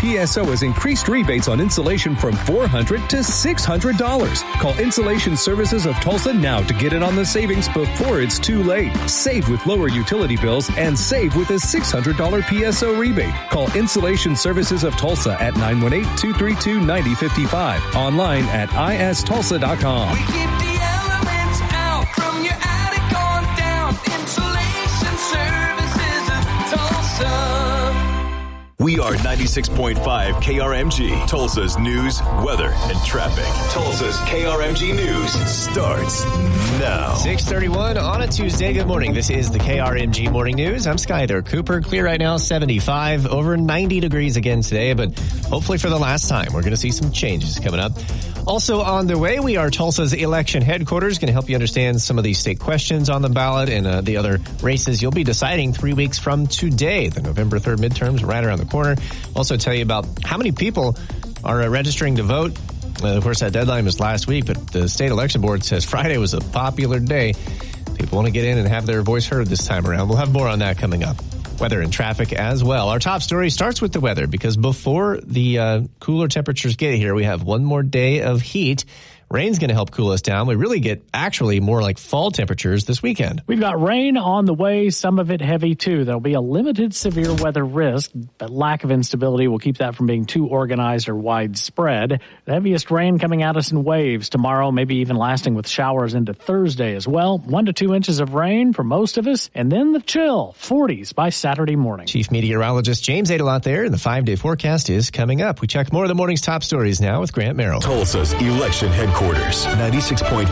PSO has increased rebates on insulation from $400 to $600. Call Insulation Services of Tulsa now to get in on the savings before it's too late. Save with lower utility bills and save with a $600 PSO rebate. Call Insulation Services of Tulsa at 918-232-9055. Online at istulsa.com. We keep the elements out from your attic on down. Insulation Services of Tulsa. We are 96.5 KRMG, Tulsa's news, weather, and traffic. Tulsa's KRMG News starts now. 6:31 on a Tuesday. Good morning. This is the KRMG Morning News. I'm Skyler Cooper. Clear right now, 75, over 90 degrees again today, but hopefully for the last time, we're going to see some changes coming up. Also on the way, we are Tulsa's election headquarters, going to help you understand some of these state questions on the ballot and the other races you'll be deciding 3 weeks from today. The November 3rd midterms right around the corner. Also tell you about how many people are registering to vote. Of course, that deadline was last week, but the state election board says Friday was a popular day. People want to get in and have their voice heard this time around. We'll have more on that coming up. Weather and traffic as well. Our top story starts with the weather because before the cooler temperatures get here, we have one more day of heat. Rain's going to help cool us down. We really get actually more like fall temperatures this weekend. We've got rain on the way, some of it heavy too. There'll be a limited severe weather risk, but lack of instability will keep that from being too organized or widespread. The heaviest rain coming at us in waves tomorrow, maybe even lasting with showers into Thursday as well. 1 to 2 inches of rain for most of us, and then the chill, 40s by Saturday morning. Chief Meteorologist James Adelot there, and the 5-day forecast is coming up. We check more of the morning's top stories now with Grant Merrill. Tulsa's election headquarters, 96.5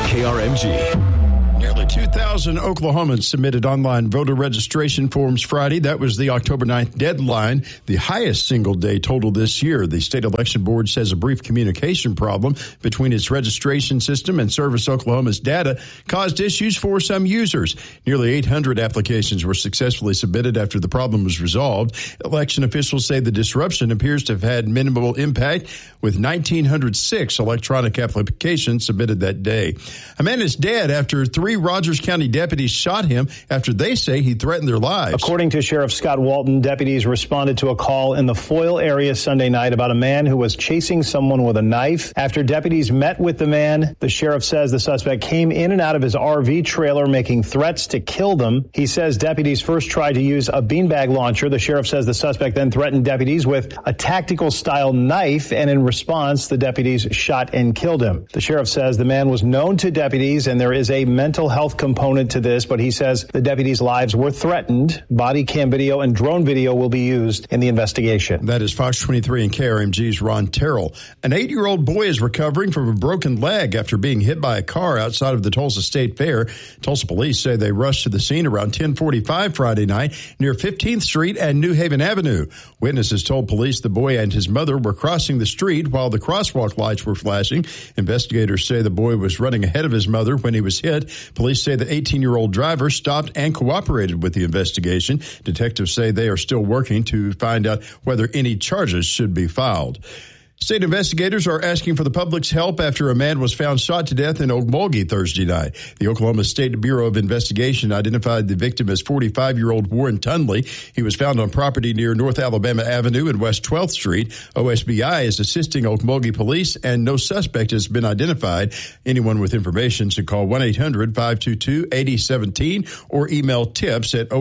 KRMG. Nearly 2,000 Oklahomans submitted online voter registration forms Friday. That was the October 9th deadline, the highest single-day total this year. The state election board says a brief communication problem between its registration system and Service Oklahoma's data caused issues for some users. Nearly 800 applications were successfully submitted after the problem was resolved. Election officials say the disruption appears to have had minimal impact, with 1,906 electronic applications submitted that day. A man is dead after 3 Rogers County deputies shot him after they say he threatened their lives. According to Sheriff Scott Walton, deputies responded to a call in the Foyle area Sunday night about a man who was chasing someone with a knife. After deputies met with the man, the sheriff says the suspect came in and out of his RV trailer making threats to kill them. He says deputies first tried to use a beanbag launcher. The sheriff says the suspect then threatened deputies with a tactical style knife, and in response, the deputies shot and killed him. The sheriff says the man was known to deputies and there is a mental health component to this, but he says the deputies' lives were threatened. Body cam video and drone video will be used in the investigation. That is Fox 23 and KRMG's Ron Terrell. An 8-year-old boy is recovering from a broken leg after being hit by a car outside of the Tulsa State Fair. Tulsa police say they rushed to the scene around 10:45 Friday night near 15th Street and New Haven Avenue. Witnesses told police the boy and his mother were crossing the street while the crosswalk lights were flashing. Investigators say the boy was running ahead of his mother when he was hit. Police say the 18-year-old driver stopped and cooperated with the investigation. Detectives say they are still working to find out whether any charges should be filed. State investigators are asking for the public's help after a man was found shot to death in Okmulgee Thursday night. The Oklahoma State Bureau of Investigation identified the victim as 45-year-old Warren Tunley. He was found on property near North Alabama Avenue and West 12th Street. OSBI is assisting Okmulgee police, and no suspect has been identified. Anyone with information should call 1-800-522-8017 or email tips at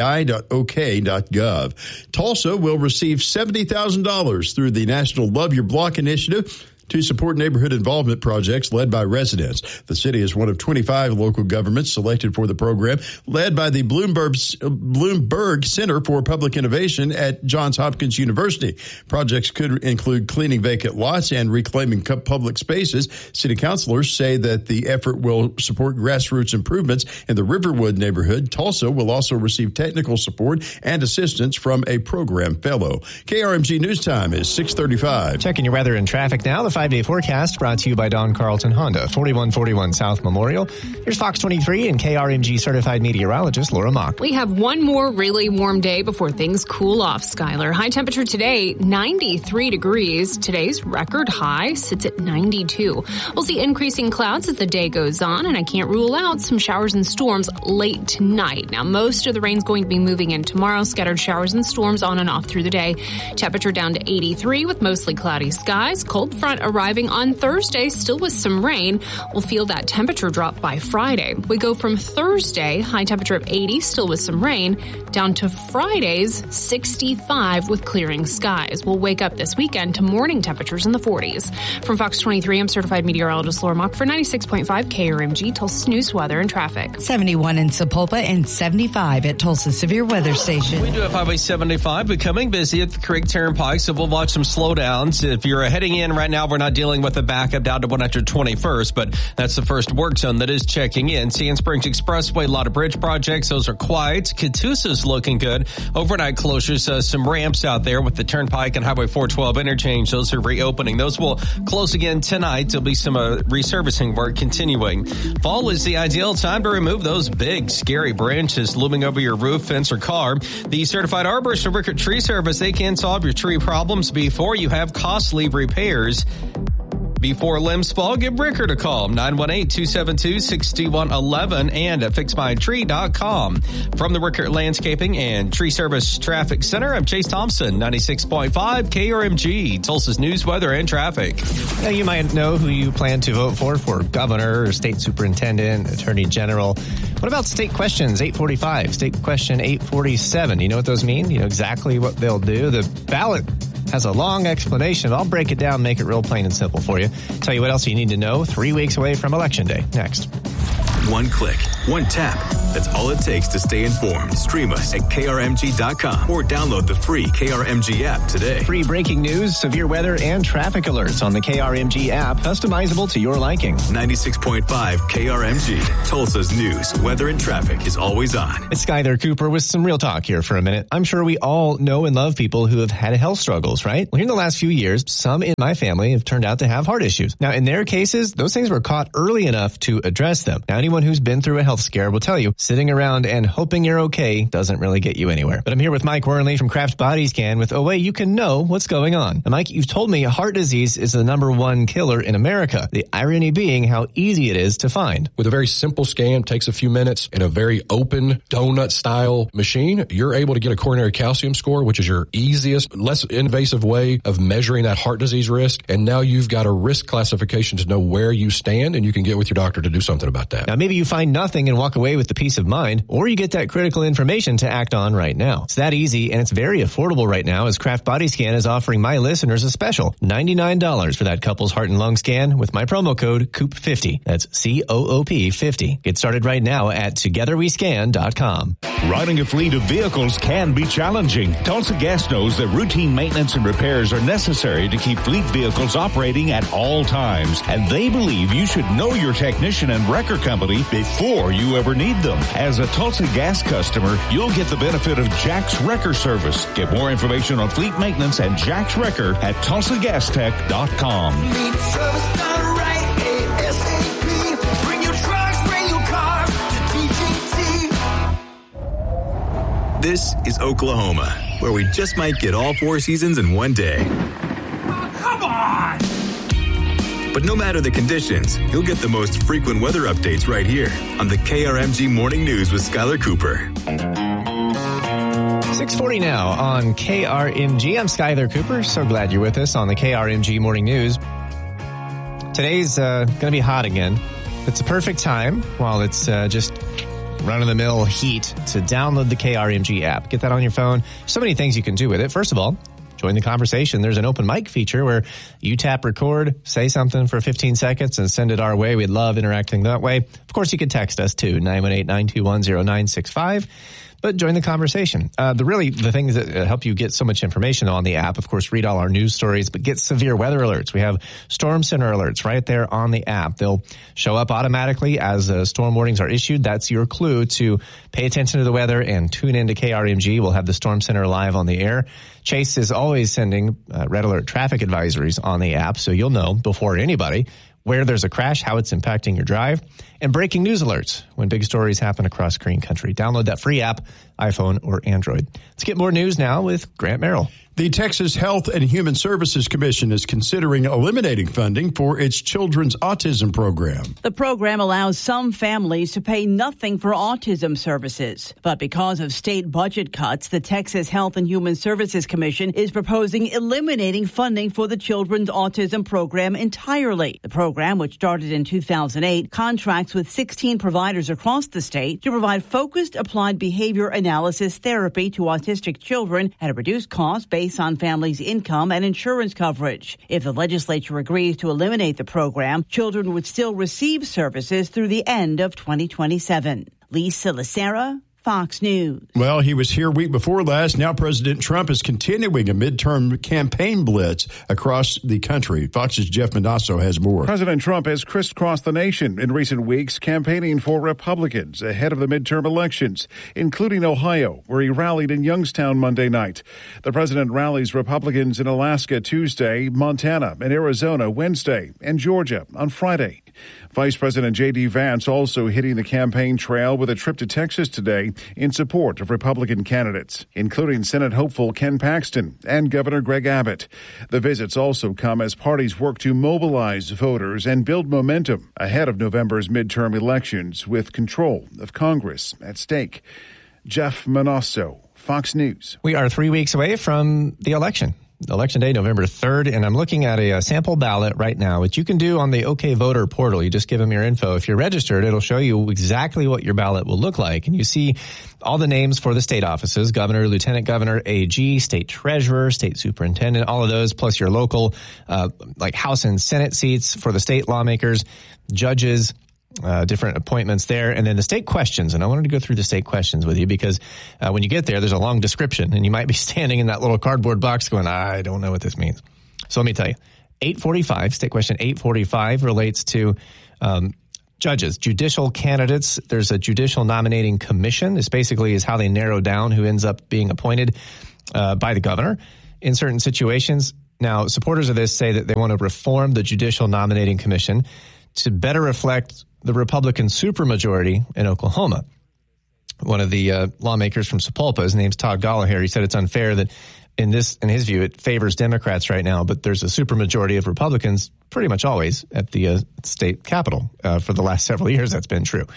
osbi.ok.gov. Tulsa will receive $70,000 through the National Love Your Block initiative to support neighborhood involvement projects led by residents. The city is one of 25 local governments selected for the program, led by the Bloomberg Center for Public Innovation at Johns Hopkins University. Projects could include cleaning vacant lots and reclaiming public spaces. City councilors say that the effort will support grassroots improvements in the Riverwood neighborhood. Tulsa will also receive technical support and assistance from a program fellow. KRMG News Time is 6:35. Checking your weather and traffic now. The 5-day forecast brought to you by Don Carlton Honda, 4141 South Memorial. Here's Fox 23 and KRMG certified meteorologist Laura Mock. We have one more really warm day before things cool off, Skylar. High temperature today, 93 degrees. Today's record high sits at 92. We'll see increasing clouds as the day goes on, and I can't rule out some showers and storms late tonight. Now, most of the rain's going to be moving in tomorrow. Scattered showers and storms on and off through the day. Temperature down to 83 with mostly cloudy skies. Cold front arriving on Thursday, still with some rain. We'll feel that temperature drop by Friday. We go from Thursday, high temperature of 80, still with some rain, down to Friday's 65 with clearing skies. We'll wake up this weekend to morning temperatures in the 40s. From Fox 23, I'm certified meteorologist Laura Mock for 96.5 KRMG, Tulsa's news, weather, and traffic. 71 in Sapulpa and 75 at Tulsa Severe Weather Station. We do have Highway 75 becoming busy at the Creek Turnpike, so we'll watch some slowdowns. If you're heading in right now, we're not dealing with a backup down to 121st, but that's the first work zone that is checking in. Sand Springs Expressway, a lot of bridge projects. Those are quiet. Catoosa's looking good. Overnight closures, some ramps out there with the Turnpike and Highway 412 interchange. Those are reopening. Those will close again tonight. There'll be some resurfacing work continuing. Fall is the ideal time to remove those big, scary branches looming over your roof, fence, or car. The certified arborist from Rickert Tree Service, they can solve your tree problems before you have costly repairs. Before limbs fall, give Rickert a call, 918-272-6111 and at fixmytree.com. From the Rickert Landscaping and Tree Service Traffic Center, I'm Chase Thompson, 96.5 KRMG, Tulsa's news, weather, and traffic. Now, you might know who you plan to vote for governor, or state superintendent, attorney general. What about state questions 845, state question 847? You know what those mean? You know exactly what they'll do. The ballot has a long explanation. I'll break it down, make it real plain and simple for you. Tell you what else you need to know 3 weeks away from Election Day. Next. One click, one tap. That's all it takes to stay informed. Stream us at krmg.com or download the free KRMG app today. Free breaking news, severe weather, and traffic alerts on the KRMG app, customizable to your liking. 96.5 KRMG, Tulsa's news, weather, and traffic is always on. It's Skyler Cooper with some real talk here for a minute. I'm sure we all know and love people who have had health struggles, right? Well, here in the last few years, some in my family have turned out to have heart issues. Now, in their cases, those things were caught early enough to address them. Now, anyone who's been through a health scare will tell you, sitting around and hoping you're okay doesn't really get you anywhere. But I'm here with Mike Wernley from Kraft Body Scan with a way you can know what's going on. And Mike, you've told me heart disease is the #1 killer in America. The irony being how easy it is to find. With a very simple scan, takes a few minutes, in a very open donut-style machine, you're able to get a coronary calcium score, which is your easiest, less invasive way of measuring that heart disease risk. And now you've got a risk classification to know where you stand, and you can get with your doctor to do something about that. Now, maybe you find nothing and walk away with the peace of mind, or you get that critical information to act on right now. It's that easy, and it's very affordable right now, as Kraft Body Scan is offering my listeners a special $99 for that couple's heart and lung scan with my promo code COOP50. That's COOP50. Get started right now at togetherwescan.com. Running a fleet of vehicles can be challenging. Tulsa Gas knows that routine maintenance and repairs are necessary to keep fleet vehicles operating at all times, and they believe you should know your technician and wrecker company before you ever need them. As a Tulsa Gas customer, you'll get the benefit of Jack's Wrecker Service. Get more information on fleet maintenance and Jack's Wrecker at TulsaGasTech.com. Need service done right, ASAP. Bring your trucks, bring your cars to TJT. This is Oklahoma, where we just might get all 4 seasons in one day. Oh, come on! But no matter the conditions, you'll get the most frequent weather updates right here on the KRMG Morning News with Skyler Cooper. 6:40 now on KRMG. I'm Skyler Cooper. So glad you're with us on the KRMG Morning News. Today's going to be hot again. It's a perfect time while it's just run-of-the-mill heat to download the KRMG app. Get that on your phone. So many things you can do with it. First of all, join the conversation. There's an open mic feature where you tap record, say something for 15 seconds, and send it our way. We'd love interacting that way. Of course, you can text us too, 918-921-0965. but join the conversation. The things that help you get so much information on the app, of course, read all our news stories, but get severe weather alerts. We have storm center alerts right there on the app. They'll show up automatically as storm warnings are issued. That's your clue to pay attention to the weather and tune into KRMG. We'll have the storm center live on the air. Chase is always sending red alert traffic advisories on the app, so you'll know before anybody where there's a crash, how it's impacting your drive, and breaking news alerts when big stories happen across green country. Download that free app, iPhone or Android. Let's get more news now with Grant Merrill. The Texas Health and Human Services Commission is considering eliminating funding for its children's autism program. The program allows some families to pay nothing for autism services. But because of state budget cuts, the Texas Health and Human Services Commission is proposing eliminating funding for the children's autism program entirely. The program, which started in 2008, contracts with 16 providers across the state to provide focused applied behavior analysis therapy to autistic children at a reduced cost based on families' income and insurance coverage. If the legislature agrees to eliminate the program, children would still receive services through the end of 2027. Lisa Lacera, Fox News. Well, he was here week before last. Now President Trump is continuing a midterm campaign blitz across the country. Fox's Jeff Manasso has more. President Trump has crisscrossed the nation in recent weeks campaigning for Republicans ahead of the midterm elections, including Ohio, where he rallied in Youngstown Monday night. The president rallies Republicans in Alaska Tuesday, Montana and Arizona Wednesday, and Georgia on Friday. Vice President J.D. Vance also hitting the campaign trail with a trip to Texas today in support of Republican candidates, including Senate hopeful Ken Paxton and Governor Greg Abbott. The visits also come as parties work to mobilize voters and build momentum ahead of November's midterm elections with control of Congress at stake. Jeff Manasso, Fox News. We are 3 weeks away from the election. Election Day, November 3rd, and I'm looking at a sample ballot right now, which you can do on the OK Voter portal. You just give them your info. If you're registered, it'll show you exactly what your ballot will look like. And you see all the names for the state offices, governor, lieutenant governor, AG, state treasurer, state superintendent, all of those, plus your local like House and Senate seats for the state lawmakers, judges, different appointments there, and then the state questions. And I wanted to go through the state questions with you because when you get there's a long description, and you might be standing in that little cardboard box going, I don't know what this means. So let me tell you. 845, state question 845 relates to judges, judicial candidates. There's a judicial nominating commission. This basically is how they narrow down who ends up being appointed by the governor in certain situations. Now, supporters of this say that they want to reform the judicial nominating commission to better reflect the Republican supermajority in Oklahoma. One of the lawmakers from Sapulpa, his name's Todd Gallagher, he said it's unfair that in his view, it favors Democrats right now, but there's a supermajority of Republicans pretty much always at the state capitol. For the last several years, that's been true.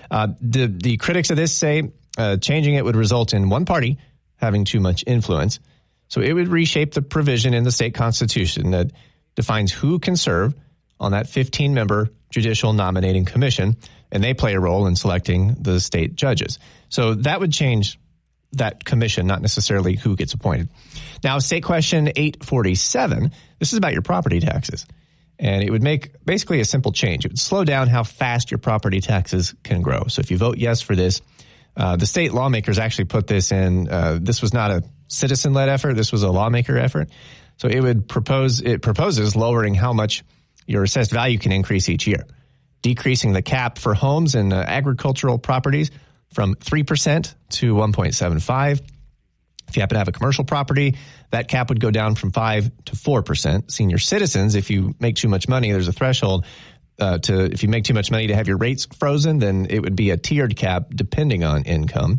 The critics of this say changing it would result in one party having too much influence. So it would reshape the provision in the state constitution that defines who can serve on that 15-member judicial nominating commission, and they play a role in selecting the state judges. So that would change that commission, not necessarily who gets appointed. Now, state question 847, this is about your property taxes. And it would make basically a simple change. It would slow down how fast your property taxes can grow. So if you vote yes for this, the state lawmakers actually put this in. This was not a citizen-led effort. This was a lawmaker effort. So it proposes lowering how much your assessed value can increase each year, decreasing the cap for homes and agricultural properties from 3% to 1.75. If you happen to have a commercial property, that cap would go down from 5 to 4%. Senior citizens, if you make too much money, there's a threshold if you make too much money to have your rates frozen, then it would be a tiered cap depending on income.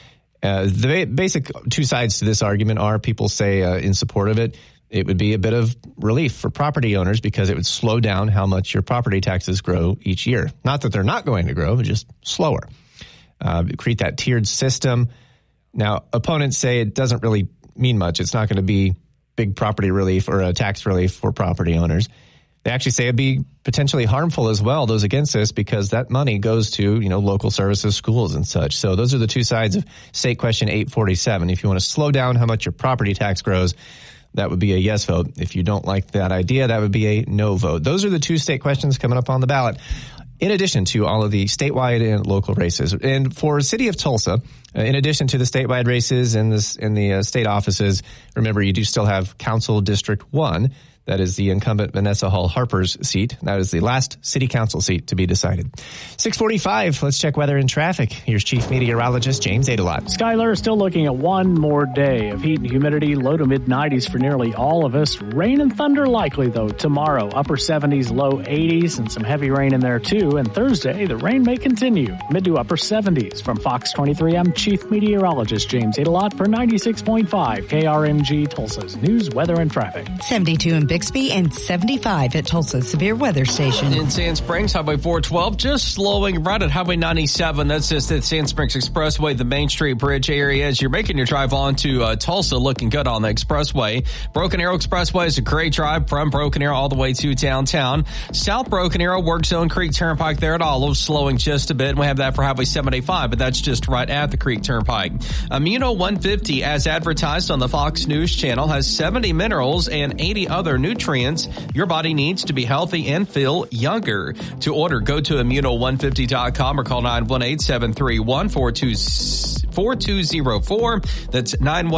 The basic two sides to this argument are people say in support of it, it would be a bit of relief for property owners because it would slow down how much your property taxes grow each year. Not that they're not going to grow, but just slower. Create that tiered system. Now, opponents say it doesn't really mean much. It's not going to be big property relief or a tax relief for property owners. They actually say it'd be potentially harmful as well, those against this, because that money goes to, local services, schools and such. So those are the two sides of state question 847. If you want to slow down how much your property tax grows, that would be a yes vote. If you don't like that idea, that would be a no vote. Those are the two state questions coming up on the ballot. in addition to all of the statewide and local races. And for City of Tulsa, in addition to the statewide races and the state offices, remember you do still have Council District 1. That is the incumbent Vanessa Hall Harper's seat. That is the last city council seat to be decided. 6:45. Let's check weather and traffic. Here's Chief Meteorologist James Adelot. Skylar is still looking at one more day of heat and humidity, low to mid 90s for nearly all of us. Rain and thunder likely, though, tomorrow. Upper 70s, low 80s, and some heavy rain in there, too. And Thursday, the rain may continue. Mid to upper 70s. From Fox 23, I'm Chief Meteorologist James Adelot for 96.5 KRMG Tulsa's News, Weather, and Traffic. 72 in Bixby and 75 at Tulsa's Severe Weather Station. In Sand Springs, Highway 412, just slowing right at Highway 97. That's just at Sand Springs Expressway, the Main Street Bridge area. As you're making your drive on to Tulsa, looking good on the expressway. Broken Arrow Expressway is a great drive from Broken Arrow all the way to downtown. South Broken Arrow, Work Zone Creek Turnpike there at Olive, slowing just a bit. And we have that for Highway 75, but that's just right at the Creek Turnpike. Immuno 150, as advertised on the Fox News channel, has 70 minerals and 80 other nutrients your body needs to be healthy and feel younger. To order, go to immuno150.com or call 918-731-4204. That's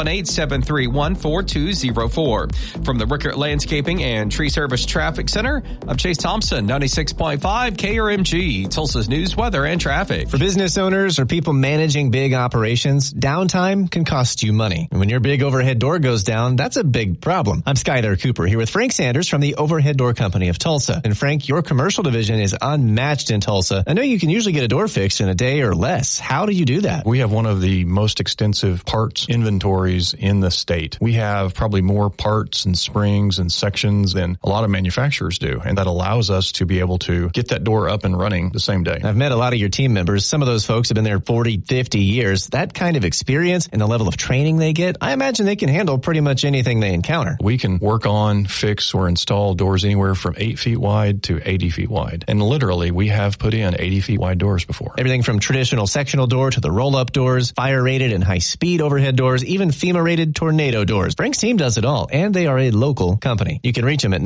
918-731-4204. From the Rickert Landscaping and Tree Service Traffic Center, I'm Chase Thompson, 96.5 KRMG, Tulsa's News, Weather, and Traffic. For business owners or people managing big operations, downtime can cost you money. And when your big overhead door goes down, that's a big problem. I'm Skylar Cooper here with Frank Sanders from the Overhead Door Company of Tulsa. And Frank, your commercial division is unmatched in Tulsa. I know you can usually get a door fixed in a day or less. How do you do that? We have one of the most extensive parts inventories in the state. We have probably more parts and springs and sections than a lot of manufacturers do. And that allows us to be able to get that door up and running the same day. I've met a lot of your team members. Some of those folks have been there 40, 50 years. That kind of experience and the level of training they get, I imagine they can handle pretty much anything they encounter. We can work on, fix, or install doors anywhere from 8 feet wide to 80 feet wide. And literally, we have put in 80 feet wide doors before. Everything from traditional sectional door to the roll-up doors, fire-rated and high-speed overhead doors, even FEMA-rated tornado doors. Frank's team does it all, and they are a local company. You can reach them at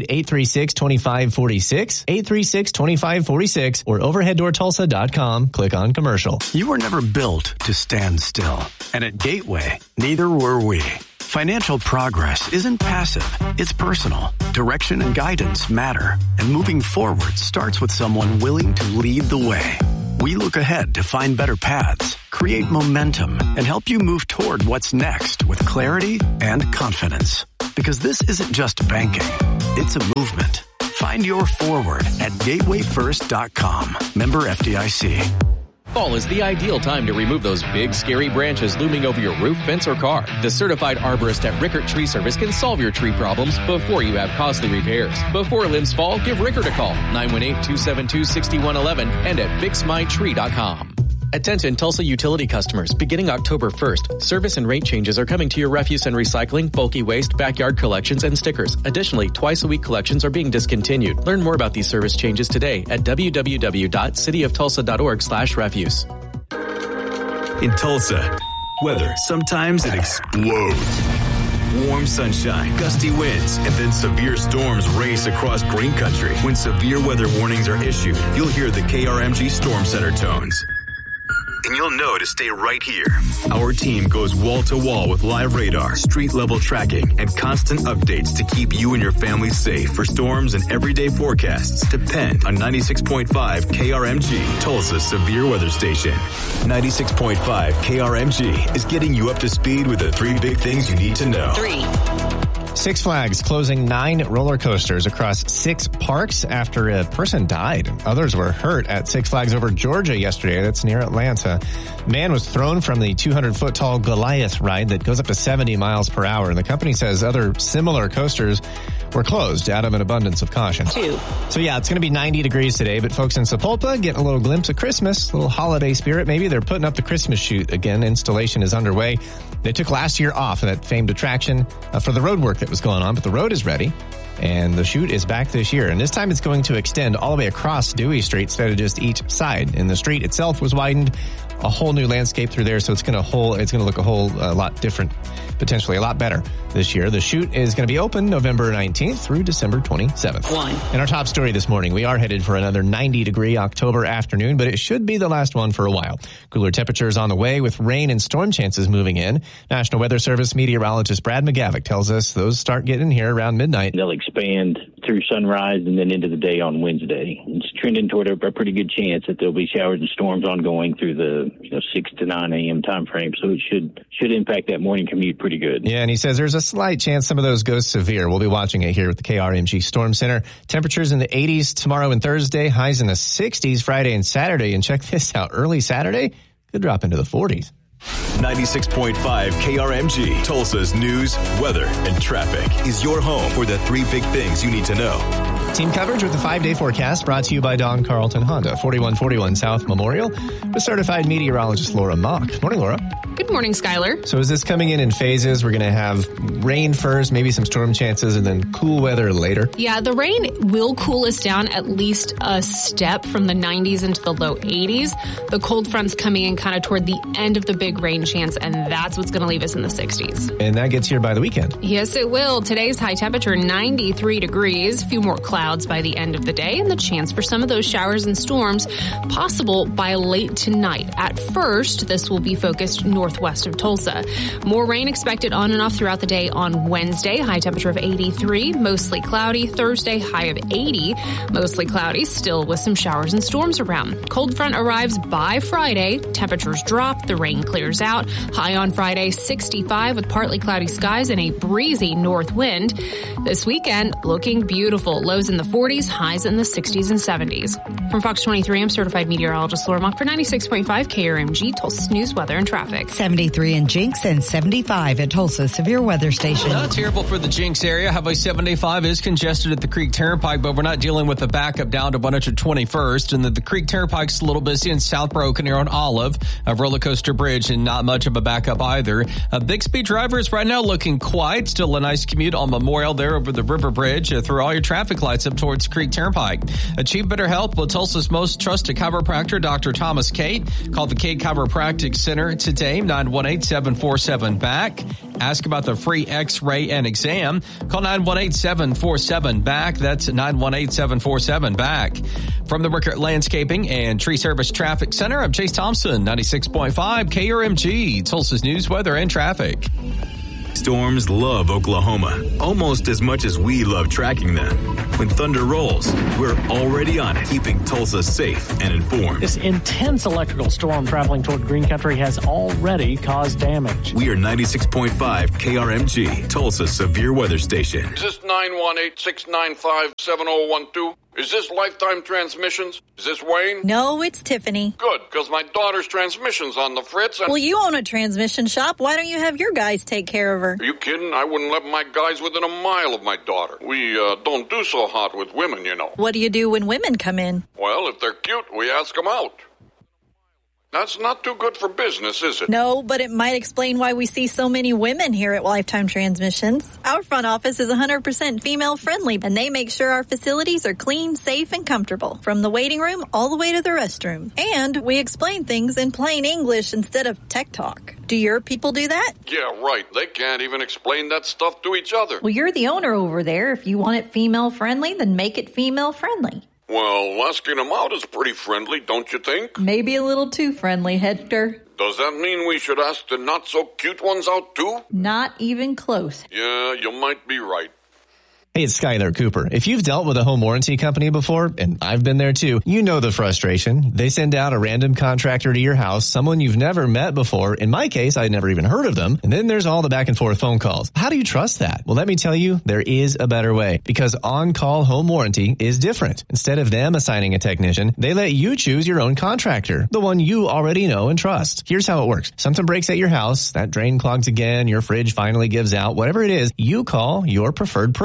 918-836-2546, 836-2546, or overheaddoortulsa.com. Click on commercial. You were never built to stand still. And at Gateway, neither were we. Financial progress isn't passive, it's personal. Direction and guidance matter, and moving forward starts with someone willing to lead the way. We look ahead to find better paths, create momentum, and help you move toward what's next with clarity and confidence. Because this isn't just banking, it's a movement. Find your forward at gatewayfirst.com. Member FDIC. Fall is the ideal time to remove those big, scary branches looming over your roof, fence, or car. The certified arborist at Rickert Tree Service can solve your tree problems before you have costly repairs. Before limbs fall, give Rickert a call, 918-272-6111, and at fixmytree.com. Attention Tulsa utility customers, beginning October 1st, service and rate changes are coming to your refuse and recycling, bulky waste, backyard collections, and stickers. Additionally, twice-a-week collections are being discontinued. Learn more about these service changes today at www.cityoftulsa.org/refuse. In Tulsa, weather, sometimes it explodes. Warm sunshine, gusty winds, and then severe storms race across green country. When severe weather warnings are issued, you'll hear the KRMG Storm Center tones. And you'll know to stay right here. Our team goes wall to wall with live radar, street level tracking, and constant updates to keep you and your family safe. For storms and everyday forecasts, depend on 96.5 KRMG, Tulsa's severe weather station. 96.5 KRMG is getting you up to speed with the 3 big things you need to know. 3. Six Flags closing 9 roller coasters across 6 parks after a person died. Others were hurt at Six Flags Over Georgia yesterday. That's near Atlanta. Man was thrown from the 200-foot tall Goliath ride that goes up to 70 miles per hour. And the company says other similar coasters were closed out of an abundance of caution. 2. So yeah, it's going to be 90 degrees today, but folks in Sapulpa getting a little glimpse of Christmas, a little holiday spirit. Maybe they're putting up the Christmas shoot again. Installation is underway. They took last year off of that famed attraction for the road work that was going on, but the road is ready. And the chute is back this year. And this time it's going to extend all the way across Dewey Street instead of just each side. And the street itself was widened. A whole new landscape through there, so it's going to look a whole lot different, potentially a lot better this year. The chute is going to be open November 19th through December 27th. In our top story this morning, we are headed for another 90-degree October afternoon, but it should be the last one for a while. Cooler temperatures on the way with rain and storm chances moving in. National Weather Service meteorologist Brad McGavick tells us those start getting here around midnight. They'll expand through sunrise and then into the day on Wednesday. It's trending toward a pretty good chance that there'll be showers and storms ongoing through the 6 to 9 a.m. time frame, so it should impact that morning commute pretty good. Yeah, and he says there's a slight chance some of those go severe. We'll be watching it here with the KRMG Storm Center. Temperatures in the 80s tomorrow and Thursday, highs in the 60s Friday and Saturday. And check this out, early Saturday could drop into the 40s. 96.5 KRMG, Tulsa's news, weather, and traffic is your home for the 3 big things you need to know. Team coverage with the 5-day forecast brought to you by Don Carlton Honda, 4141 South Memorial, with certified meteorologist Laura Mock. Morning, Laura. Good morning, Skylar. So is this coming in phases? We're going to have rain first, maybe some storm chances, and then cool weather later? Yeah, the rain will cool us down at least a step from the 90s into the low 80s. The cold front's coming in kind of toward the end of the big rain chance, and that's what's going to leave us in the 60s. And that gets here by the weekend. Yes, it will. Today's high temperature, 93 degrees. A few more clouds by the end of the day, and the chance for some of those showers and storms possible by late tonight. At first, this will be focused northwest of Tulsa. More rain expected on and off throughout the day on Wednesday. High temperature of 83, mostly cloudy. Thursday, high of 80, mostly cloudy, still with some showers and storms around. Cold front arrives by Friday. Temperatures drop. The rain clears out. High on Friday, 65 with partly cloudy skies and a breezy north wind. This weekend, looking beautiful. Lows in the 40s, highs in the 60s and 70s. From Fox 23, I'm certified meteorologist Laura Mock for 96.5 KRMG, Tulsa's news, weather, and traffic. 73 in Jinx and 75 at Tulsa's severe weather station. Not terrible for the Jinx area. Highway 75 is congested at the Creek Turnpike, but we're not dealing with a backup down to 121st. And the Creek Turnpike's a little busy in South Broken here on Olive, a roller coaster bridge, and not much of a backup either. Bixby drivers right now looking quiet. Still a nice commute on Memorial there over the River Bridge through all your traffic lights up towards Creek Turnpike. Achieve better health with Tulsa's most trusted chiropractor, Dr. Thomas Cate. Call the Cate Chiropractic Center today, 918-747-BACK. Ask about the free x-ray and exam. Call 918-747-BACK. That's 918-747-BACK. From the Rickert Landscaping and Tree Service Traffic Center, I'm Chase Thompson, 96.5 KRMG, Tulsa's news, weather, and traffic. Storms love Oklahoma almost as much as we love tracking them. When thunder rolls, we're already on it, keeping Tulsa safe and informed. This intense electrical storm traveling toward Green Country has already caused damage. We are 96.5 KRMG, Tulsa's severe weather station. Is this 918-695-7012? Is this Lifetime Transmissions? Is this Wayne? No, it's Tiffany. Good, because my daughter's transmission's on the fritz. Well, you own a transmission shop. Why don't you have your guys take care of her? Are you kidding? I wouldn't let my guys within a mile of my daughter. We don't do so hot with women, you know. What do you do when women come in? Well, if they're cute, we ask them out. That's not too good for business, is it? No, but it might explain why we see so many women here at Lifetime Transmissions. Our front office is 100% female friendly, and they make sure our facilities are clean, safe, and comfortable, from the waiting room all the way to the restroom. And we explain things in plain English instead of tech talk. Do your people do that? Yeah, right. They can't even explain that stuff to each other. Well, you're the owner over there. If you want it female friendly, then make it female friendly. Well, asking them out is pretty friendly, don't you think? Maybe a little too friendly, Hector. Does that mean we should ask the not-so-cute ones out, too? Not even close. Yeah, you might be right. Hey, it's Skylar Cooper. If you've dealt with a home warranty company before, and I've been there too, you know the frustration. They send out a random contractor to your house, someone you've never met before. In my case, I'd never even heard of them. And then there's all the back and forth phone calls. How do you trust that? Well, let me tell you, there is a better way, because On-Call Home Warranty is different. Instead of them assigning a technician, they let you choose your own contractor, the one you already know and trust. Here's how it works. Something breaks at your house, that drain clogs again, your fridge finally gives out, whatever it is, you call your preferred pro. You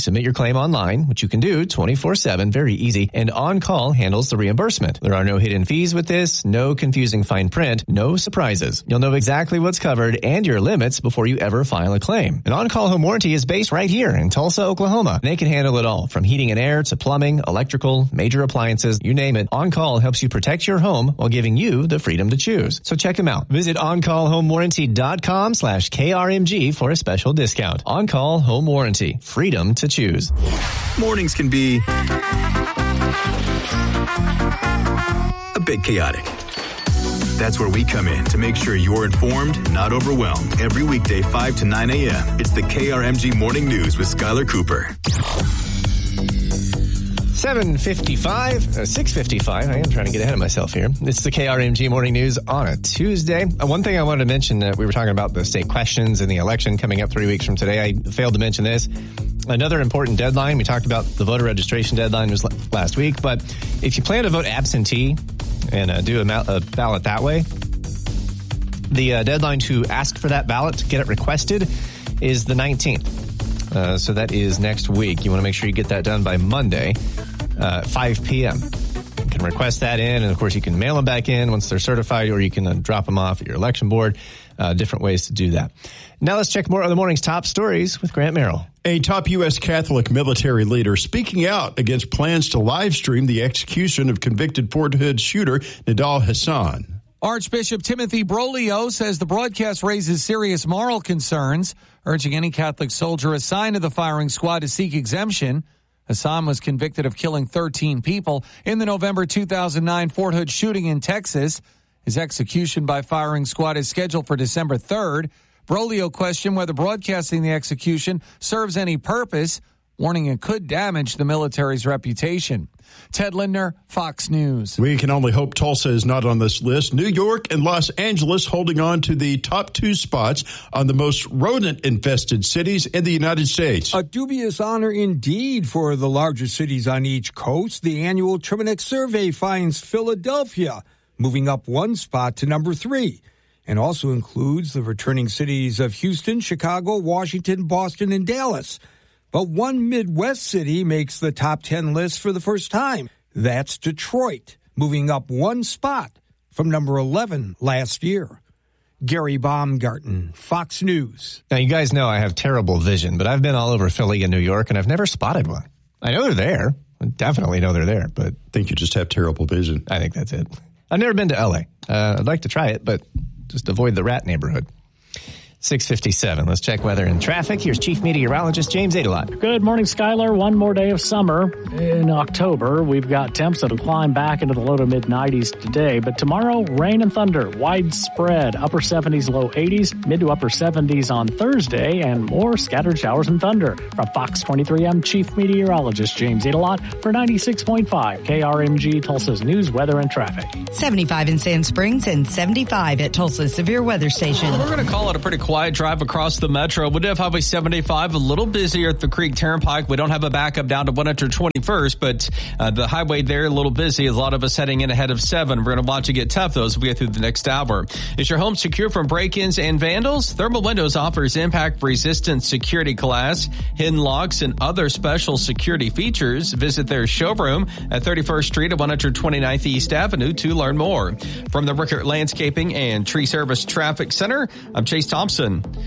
submit your claim online, which you can do 24/7, very easy, and On-Call handles the reimbursement. There are no hidden fees with this, no confusing fine print, no surprises. You'll know exactly what's covered and your limits before you ever file a claim. An On-Call home warranty is based right here in Tulsa, Oklahoma. They can handle it all, from heating and air to plumbing, electrical, major appliances, you name it. On-Call helps you protect your home while giving you the freedom to choose. So check them out. Visit OnCallHomeWarranty.com/KRMG for a special discount. On-Call Home Warranty. Freedom to choose. Mornings can be a bit chaotic. That's where we come in to make sure you're informed, not overwhelmed. Every weekday, 5 to 9 a.m., it's the KRMG Morning News with Skylar Cooper. 6:55. I am trying to get ahead of myself here. It's the KRMG Morning News on a Tuesday. One thing I wanted to mention, we were talking about the state questions and the election coming up 3 weeks from today. I failed to mention this. Another important deadline, we talked about the voter registration deadline was last week, but if you plan to vote absentee and do a ballot that way, the deadline to ask for that ballot, to get it requested, is the 19th. So that is next week. You want to make sure you get that done by Monday, 5 p.m. You can request that in, and of course you can mail them back in once they're certified, or you can drop them off at your election board. Different ways to do that. Now let's check more of the morning's top stories with Grant Merrill. A top U.S. Catholic military leader speaking out against plans to live stream the execution of convicted Fort Hood shooter Nidal Hasan. Archbishop Timothy Broglio says the broadcast raises serious moral concerns, urging any Catholic soldier assigned to the firing squad to seek exemption. Hasan was convicted of killing 13 people in the November 2009 Fort Hood shooting in Texas. His execution by firing squad is scheduled for December 3rd. Broglio questioned whether broadcasting the execution serves any purpose, warning it could damage the military's reputation. Ted Lindner, Fox News. We can only hope Tulsa is not on this list. New York and Los Angeles holding on to the top 2 spots on the most rodent-infested cities in the United States. A dubious honor indeed for the larger cities on each coast. The annual Terminix survey finds Philadelphia moving up 1 spot to number 3, and also includes the returning cities of Houston, Chicago, Washington, Boston, and Dallas. But one Midwest city makes the top 10 list for the first time. That's Detroit, moving up 1 spot from number 11 last year. Gary Baumgarten, Fox News. Now, you guys know I have terrible vision, but I've been all over Philly and New York, and I've never spotted one. I know they're there. I definitely know they're there, but I think you just have terrible vision. I think that's it. I've never been to L.A. I'd like to try it, but just avoid the rat neighborhood. 6:57. Let's check weather and traffic. Here's Chief Meteorologist James Adelot. Good morning, Skylar. One more day of summer in October. We've got temps that'll climb back into the low to mid 90s today, but tomorrow, rain and thunder, widespread, upper 70s, low 80s, mid to upper 70s on Thursday, and more scattered showers and thunder. From Fox 23, I'm Chief Meteorologist James Adelot for 96.5 KRMG, Tulsa's news, weather, and traffic. 75 in Sand Springs and 75 at Tulsa's severe weather station. We're going to call it a pretty quiet drive across the metro. We do have Highway 75 a little busier at the Creek Turnpike. We don't have a backup down to 121st, but the highway there a little busy. A lot of us heading in ahead of 7. We're going to watch it get tough, though, as we get through the next hour. Is your home secure from break-ins and vandals? Thermal Windows offers impact-resistant security glass, hidden locks, and other special security features. Visit their showroom at 31st Street at 129th East Avenue to learn more. From the Rickert Landscaping and Tree Service Traffic Center, I'm Chase Thompson.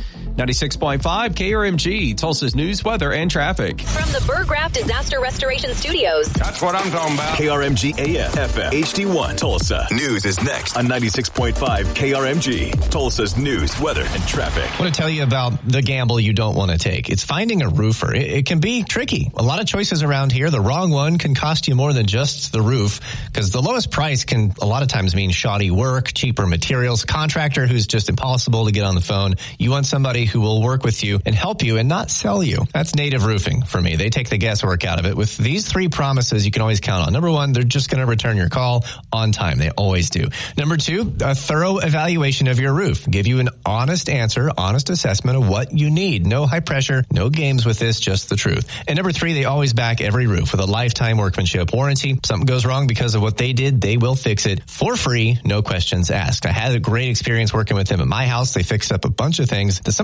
96.5 KRMG, Tulsa's news, weather, and traffic. From the Burgraft Disaster Restoration Studios. That's what I'm talking about. KRMG AM, FM, HD1, Tulsa. News is next on 96.5 KRMG, Tulsa's news, weather, and traffic. I want to tell you about the gamble you don't want to take. It's finding a roofer. It can be tricky. A lot of choices around here. The wrong one can cost you more than just the roof, because the lowest price can a lot of times mean shoddy work, cheaper materials, contractor who's just impossible to get on the phone. You want somebody who will work with you and help you and not sell you. That's Native Roofing for me. They take the guesswork out of it. With these 3 promises you can always count on. Number 1, they're just going to return your call on time. They always do. Number 2, a thorough evaluation of your roof. Give you an honest answer, honest assessment of what you need. No high pressure, no games with this, just the truth. And number 3, they always back every roof with a lifetime workmanship warranty. If something goes wrong because of what they did, they will fix it for free, no questions asked. I had a great experience working with them at my house. They fixed up a bunch of things that somebody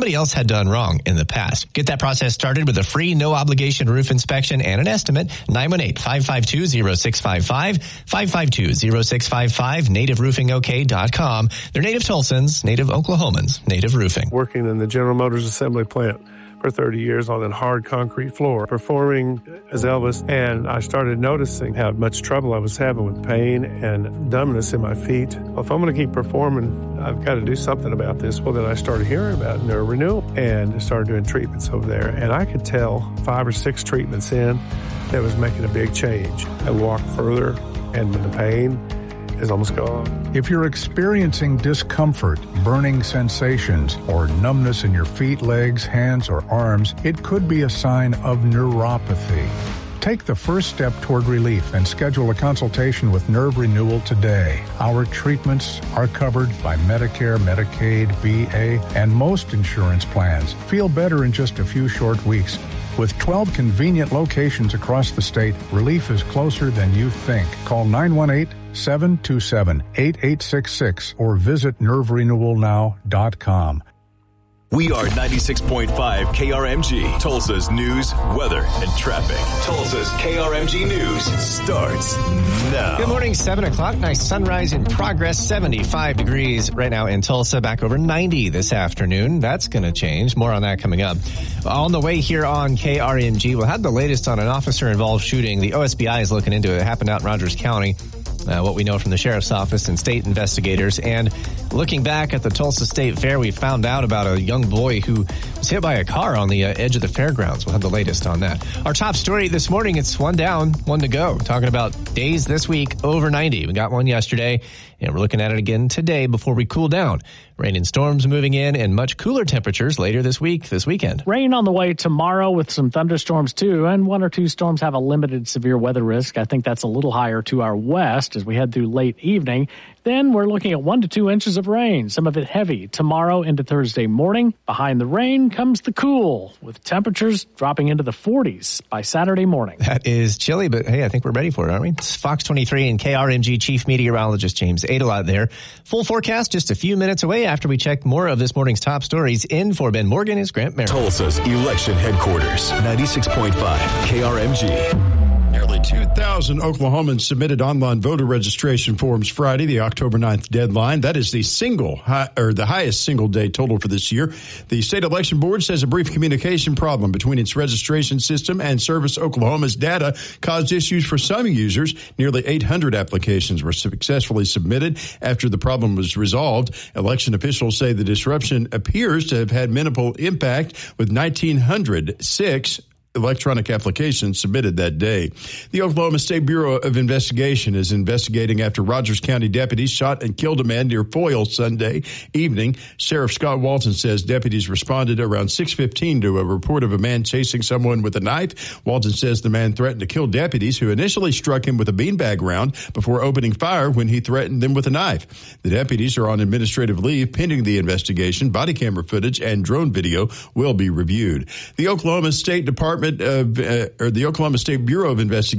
somebody else had done wrong in the past. Get that process started with a free, no-obligation roof inspection and an estimate. 918-552-0655, 552-0655, nativeroofingok.com. They're native Tulsans, native Oklahomans, native roofing. Working in the General Motors assembly plant for 30 years on a hard concrete floor, performing as Elvis, and I started noticing how much trouble I was having with pain and numbness in my feet. Well, if I'm going to keep performing, I've got to do something about this. Well, then I started hearing about NeuroRenewal and started doing treatments over there, and I could tell 5 or 6 treatments in that was making a big change. I walked further, and the pain is almost gone. If you're experiencing discomfort, burning sensations, or numbness in your feet, legs, hands, or arms, it could be a sign of neuropathy. Take the first step toward relief and schedule a consultation with NeuroRenewal today. Our treatments are covered by Medicare, Medicaid, VA, and most insurance plans. Feel better in just a few short weeks. With 12 convenient locations across the state, relief is closer than you think. Call 918-727-8866 or visit nerverenewalnow.com. We are 96.5 KRMG, Tulsa's news, weather, and traffic. Tulsa's KRMG News starts now. Good morning, 7 o'clock. Nice sunrise in progress, 75 degrees right now in Tulsa, back over 90 this afternoon. That's going to change. More on that coming up. On the way here on KRMG, we'll have the latest on an officer-involved shooting. The OSBI is looking into it. It happened out in Rogers County. What we know from the sheriff's office and state investigators. And looking back at the Tulsa State Fair, we found out about a young boy who was hit by a car on the edge of the fairgrounds. We'll have the latest on that. Our top story this morning, it's one down, one to go. Talking about days this week over 90. We got one yesterday, and we're looking at it again today before we cool down. Rain and storms moving in and much cooler temperatures later this weekend. Rain on the way tomorrow with some thunderstorms too, and 1 or 2 storms have a limited severe weather risk. I think that's a little higher to our west as we head through late evening. Then we're looking at 1 to 2 inches of rain, some of it heavy tomorrow into Thursday morning. Behind the rain comes the cool, with temperatures dropping into the 40s by Saturday morning. That is chilly, but hey, I think we're ready for it, aren't we? It's Fox 23 and KRMG Chief Meteorologist James Adelot there. Full forecast just a few minutes away after we check more of this morning's top stories. In for Ben Morgan is Grant Merrill. Tulsa's election headquarters, 96.5 KRMG. Nearly 2,000 Oklahomans submitted online voter registration forms Friday, the October 9th deadline. That is the highest single-day total for this year. The state election board says a brief communication problem between its registration system and Service Oklahoma's data caused issues for some users. Nearly 800 applications were successfully submitted after the problem was resolved. Election officials say the disruption appears to have had minimal impact, with 1,906 electronic applications submitted that day. The Oklahoma State Bureau of Investigation is investigating after Rogers County deputies shot and killed a man near Foyle Sunday evening. Sheriff Scott Walton says deputies responded around 6:15 to a report of a man chasing someone with a knife. Walton says the man threatened to kill deputies who initially struck him with a beanbag round before opening fire when he threatened them with a knife. The deputies are on administrative leave pending the investigation. Body camera footage and drone video will be reviewed. The Oklahoma State Bureau of Investigation